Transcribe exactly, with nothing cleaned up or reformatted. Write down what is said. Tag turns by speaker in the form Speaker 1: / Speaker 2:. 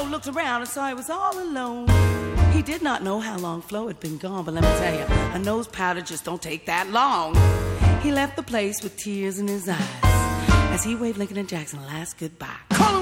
Speaker 1: looked around and saw he was all alone. He did not know how long Flo had been gone, but let me tell you, a nose powder just don't take that long. He left the place with tears in his eyes as he waved Lincoln and Jackson last goodbye.